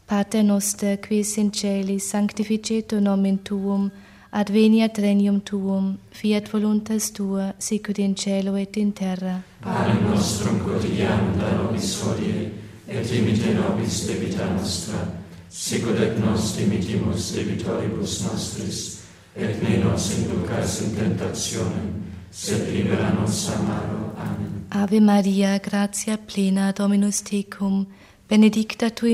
Pater noster, qui es in celis, sanctificetur nomen tuum, adveniat regnum tuum, fiat voluntas tua, sicut in cielo et in terra. Panem nostrum quotidianum da nobis hodie, et dimite nobis debita nostra, sicut et nos dimitimus debitoribus nostris, et ne nos inducas in tentationem, sed libera nos a malo. Amen. Ave Maria, gratia plena, Dominus tecum, benedicta tui